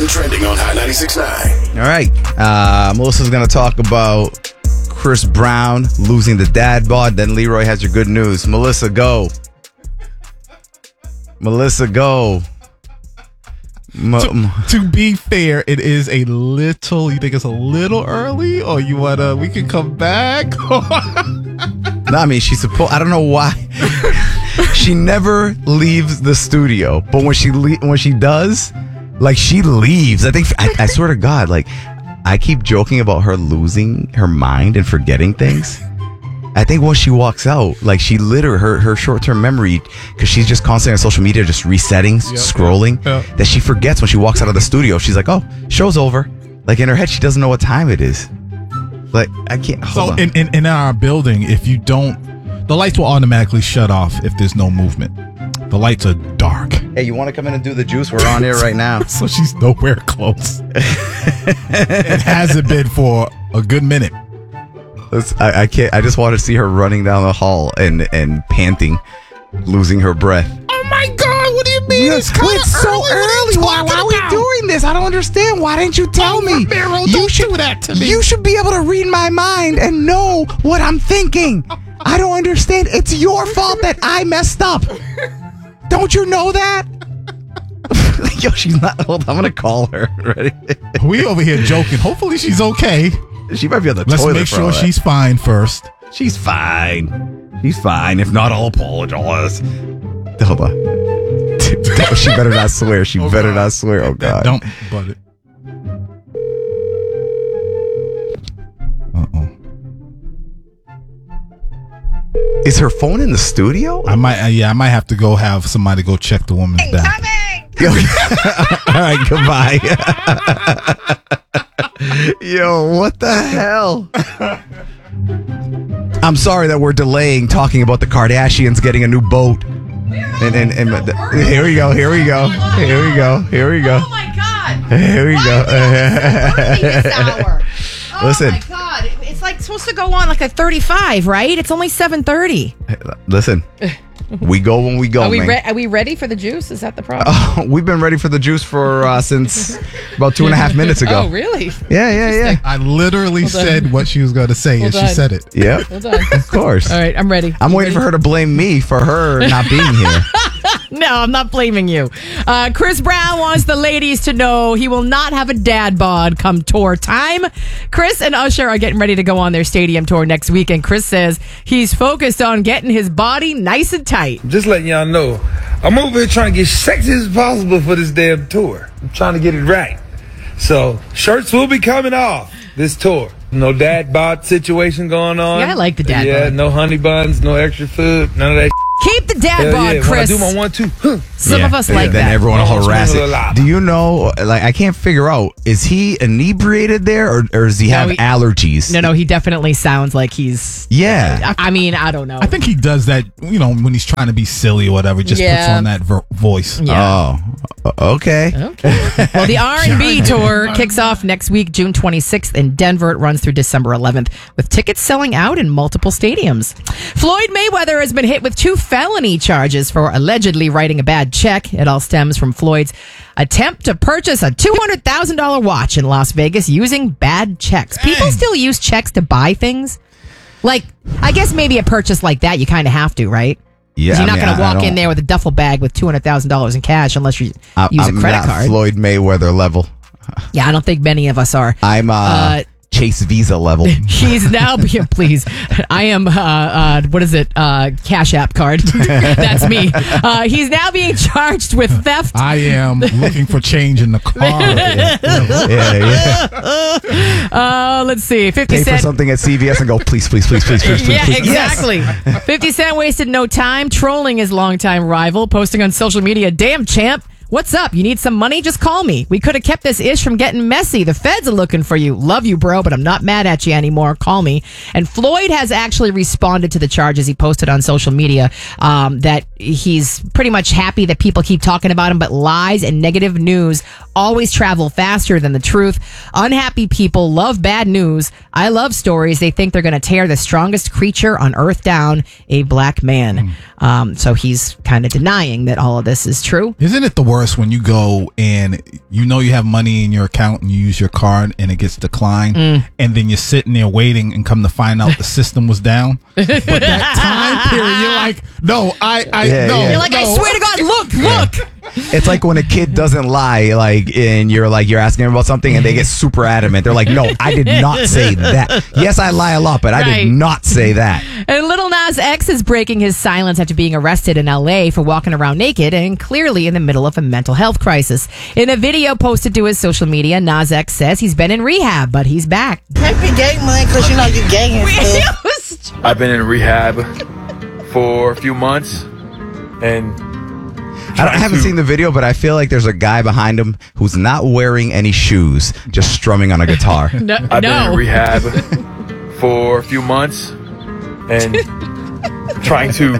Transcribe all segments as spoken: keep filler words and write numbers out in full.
trending on Hot ninety-six point nine. All right. Uh, Melissa's going to talk about Chris Brown losing the dad bod. Then Leroy has your good news. Melissa, go. Melissa, go. Mo- to, to be fair, it is a little. You think it's a little early, or you wanna? We can come back. No, I mean she's supposed. I don't know why. She never leaves the studio, but when she le- when she does, like she leaves. I think. I, I swear to God, like I keep joking about her losing her mind and forgetting things. I think once she walks out, like she literally, her, her short-term memory, because she's just constantly on social media, just resetting, yep, scrolling, yep. that she forgets when she walks out of the studio. She's like, oh, show's over. Like in her head, she doesn't know what time it is. Like, I can't, hold So on. in, in, in our building, if you don't, the lights will automatically shut off if there's no movement. The lights are dark. Hey, you want to come in and do the juice? We're on here right now. So she's nowhere close. It hasn't been for a good minute. I, I can't. I just want to see her running down the hall and, and panting, losing her breath. Oh my God! What do you mean? Yes, it's it's so early. Why, why are we doing this? I don't understand. Why didn't you tell oh, me? Romero, you don't should do that to me. You should be able to read my mind and know what I'm thinking. I don't understand. It's your fault that I messed up. Don't you know that? Yo, she's not. Hold on, I'm gonna call her. Ready? We over here joking. Hopefully, she's okay. She might be on the Let's toilet. Let's make for sure she's fine first. She's fine. She's fine. If not, I'll apologize. Hold on. She better not swear. She Oh, better God. not swear. Oh, God. Don't but it. Uh-oh. Is her phone in the studio? I might, uh, yeah, I might have to go have somebody go check the woman's back. All right, goodbye. Yo, what the hell? I'm sorry that we're delaying talking about the Kardashians getting a new boat. And, and, and, and here we go, here we go, here we go, here we go. Oh my God! Here we Why go. are we on this hour? Oh Listen. my God! It's like supposed to go on like a thirty-five, right? It's only seven thirty. Listen, we go when we go, Are we man. re- are we ready for the juice? Is that the problem? Oh, we've been ready for the juice for uh, since about two and a half minutes ago. Oh, really? Yeah, yeah, yeah. I literally Hold on. said what she was going to say, Hold and she on. said it. Yep. Hold on. Of course. All right, I'm ready. I'm You waiting ready? for her to blame me for her not being here. No, I'm not blaming you. Uh, Chris Brown wants the ladies to know he will not have a dad bod come tour time. Chris and Usher are getting ready to go on their stadium tour next week, and Chris says he's focused on getting his body nice and tight. Just letting y'all know, I'm over here trying to get sexy as possible for this damn tour. I'm trying to get it right. So, shirts will be coming off this tour. No dad bod situation going on. Yeah, I like the dad yeah, bod. no honey buns, no extra food, none of that. Keep the dad Hell bod, yeah, Chris. when I do my one, two, huh. Some Yeah, of us yeah, like then that. everyone will Oh, harass swing a it. little Do you know, like, I can't figure out, is he inebriated there or, or does he No, have he- allergies? No, no, he definitely sounds like he's. Yeah. I, I mean, I don't know. I think he does that, you know, when he's trying to be silly or whatever. Just puts Yeah. on that ver- voice. Yeah. Oh, okay. Okay. Well, the R and B tour kicks off next week, June twenty-sixth in Denver. It runs through December eleventh, with tickets selling out in multiple stadiums. Floyd Mayweather has been hit with two felony charges for allegedly writing a bad check. It all stems from Floyd's attempt to purchase a two hundred thousand dollars watch in Las Vegas using bad checks. People Dang. still use checks to buy things. Like, I guess maybe a purchase like that, you kind of have to, right? Yeah. 'Cause you're I not mean, going to I- I walk in don't- there with a duffel bag with two hundred thousand dollars in cash unless you I- use I'm a credit not card. Floyd Mayweather level. Yeah, I don't think many of us are. I'm uh, Uh, Chase Visa level. He's now, yeah, please. I am, uh, uh, what is it? Uh, Cash App card. That's me. Uh, he's now being charged with theft. I am looking for change in the car. yeah, yeah. Uh, let's see. fifty Pay for Cent. something at C V S and go, please, please, please, please, please, please. Yeah, please. exactly. fifty Cent wasted no time trolling his longtime rival, posting on social media, "Damn, champ. What's up? You need some money? Just call me. We could have kept this ish from getting messy. The feds are looking for you. Love you, bro, but I'm not mad at you anymore. Call me." And Floyd has actually responded to the charges. He posted on social media um, that he's pretty much happy that people keep talking about him, but lies and negative news always travel faster than the truth. Unhappy people love bad news. I love stories. They think they're going to tear the strongest creature on earth down, a black man. Um, so he's kind of denying that all of this is true. Isn't it the worst worse when you go and you know you have money in your account and you use your card and it gets declined, Mm. and then you're sitting there waiting and come to find out the system was down. But that time period, you're like, no, I, I, Yeah, no. yeah. You're like, I no. swear to God, look, look. It's like when a kid doesn't lie, like, and you're like, you're asking them about something and they get super adamant. They're like, no, I did not say that. Yes, I lie a lot, but I Right. did not say that. And Lil Nas X is breaking his silence after being arrested in L A for walking around naked and clearly in the middle of a mental health crisis. In a video posted to his social media, Nas X says he's been in rehab, but he's back. Can't be gay, man, because you know you gay and stuff. I've been in rehab for a few months, and I, don't, I haven't to- seen the video, but I feel like there's a guy behind him who's not wearing any shoes, just strumming on a guitar. No, I've been in no. rehab for a few months, and trying to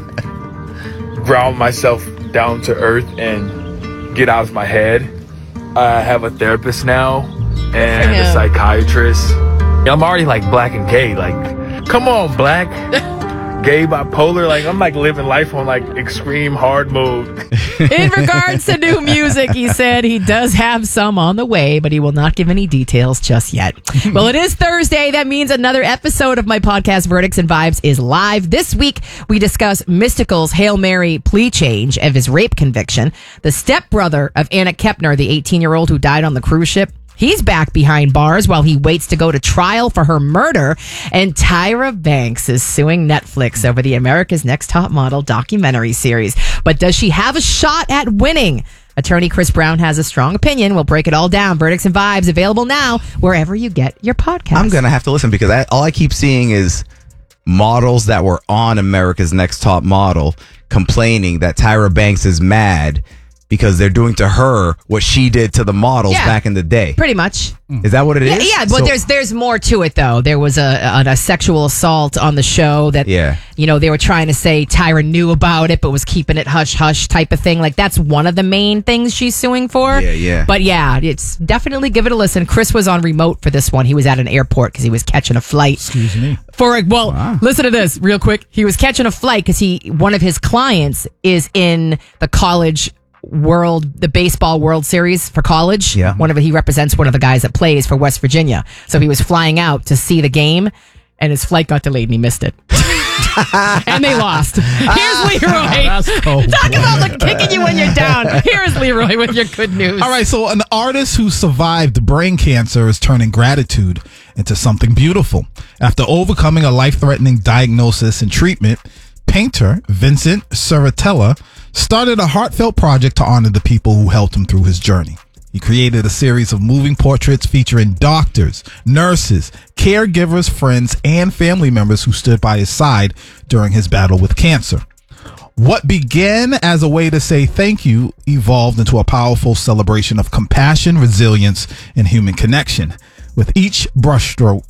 ground myself down to earth and get out of my head. I have a therapist now and a him. psychiatrist. I'm already like black and gay. Like, come on, black, gay, bipolar. Like, I'm like living life on like extreme hard mode. In regards to new music, he said he does have some on the way, but he will not give any details just yet. Well, it is Thursday. That means another episode of my podcast, Verdicts and Vibes, is live. This week, we discuss Mystical's Hail Mary plea change of his rape conviction, the stepbrother of Anna Kepner, the eighteen-year-old who died on the cruise ship. He's back behind bars while he waits to go to trial for her murder. And Tyra Banks is suing Netflix over the America's Next Top Model documentary series. But does she have a shot at winning? Attorney Chris Brown has a strong opinion. We'll break it all down. Verdicts and Vibes available now wherever you get your podcast. I'm going to have to listen because I, all I keep seeing is models that were on America's Next Top Model complaining that Tyra Banks is mad because they're doing to her what she did to the models Yeah. back in the day. Pretty much. Is that what it Yeah, is? yeah, but So- there's there's more to it though. There was a, a a sexual assault on the show that Yeah. you know they were trying to say Tyra knew about it but was keeping it hush hush type of thing. Like that's one of the main things she's suing for. Yeah, yeah. But yeah, it's definitely give it a listen. Chris was on remote for this one. He was at an airport because he was catching a flight. Excuse me. For a, well, listen to this real quick. He was catching a flight because he one of his clients is in the college world, the baseball World Series for college. Yeah. One of it, he represents one of the guys that plays for West Virginia. So he was flying out to see the game, and his flight got delayed, and he missed it. And they lost. Here's Leroy. That's cold. Talk about like kicking you when you're down. Here's Leroy with your good news. All right, so an artist who survived brain cancer is turning gratitude into something beautiful. After overcoming a life-threatening diagnosis and treatment, painter Vincent Serratella started a heartfelt project to honor the people who helped him through his journey. He created a series of moving portraits featuring doctors, nurses, caregivers, friends, and family members who stood by his side during his battle with cancer. What began as a way to say thank you evolved into a powerful celebration of compassion, resilience, and human connection. With each brushstroke,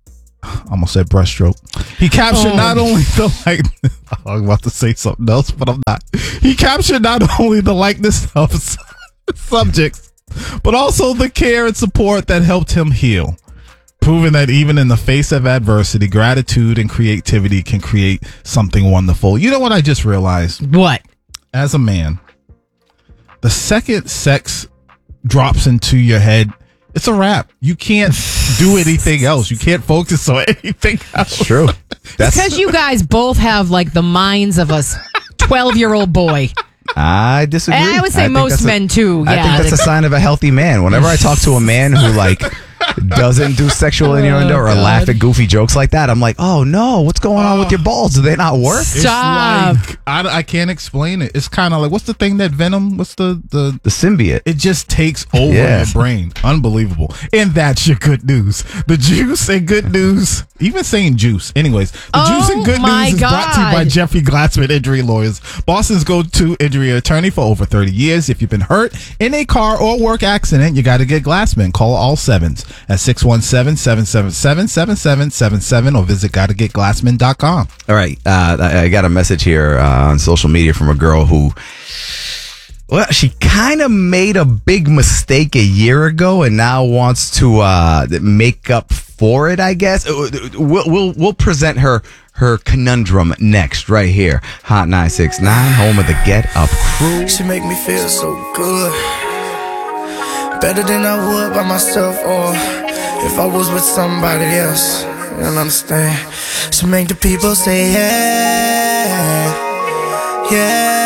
I almost said brushstroke, he captured Oh. not only the like. I'm about to say something else, but I'm not. He captured not only the likeness of s- subjects, but also the care and support that helped him heal. Proving that even in the face of adversity, gratitude and creativity can create something wonderful. You know what I just realized? What? As a man, the second sex drops into your head, it's a wrap. You can't do anything else. You can't focus on anything else. True. That's Because you guys both have like the minds of a twelve-year-old boy. I disagree. And I would say think most that's a- men, too. I Yeah, think that's they- a sign of a healthy man. Whenever I talk to a man who like doesn't do sexual innuendo or laugh at goofy jokes like that, I'm like, oh no, what's going on with your balls? Do they not work? It's Stop. like, I, I can't explain it. It's kind of like, what's the thing that Venom, what's the, the, The symbiote. it just takes over Yeah. your brain. Unbelievable. And that's your good news. The juice and good news, even saying juice. Anyways, the Oh juice and good my news is brought to you by God. Jeffrey Glassman Injury Lawyers, Boston's go-to injury attorney for over thirty years. If you've been hurt in a car or work accident, you got to get Glassman. Call all sevens at six one seven, seven seven seven, seven seven seven seven or visit gotta get glassman dot com. All right. Uh, I I got a message here uh, on social media from a girl who, well, she kind of made a big mistake a year ago and now wants to uh, make up for it, I guess. Uh, We'll, we'll, we'll present her her conundrum next, right here. Hot nine six nine, home of the Get Up Crew. She make me feel so good, better than I would by myself, or if I was with somebody else. You don't understand? She make the people say yeah, yeah.